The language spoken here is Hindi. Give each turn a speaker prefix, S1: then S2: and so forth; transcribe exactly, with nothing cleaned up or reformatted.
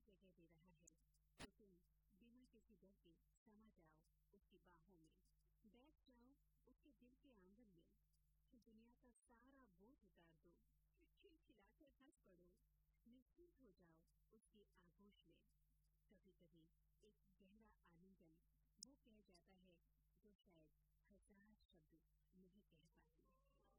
S1: जगह दे रहा है तो तुम बिना किसी डर के समा जाओ उसकी बाहों में, बैठ जाओ उसके दिल के आंगन में, कि दुनिया का सारा बोझ उतार दो, खिलखिलाकर हंस पड़ो, निश्चिंत हो जाओ उसकी आगोश में। कभी कभी एक गहरा आलिंगन वो कह जाता है जो शायद हजार शब्द नहीं कह पाते।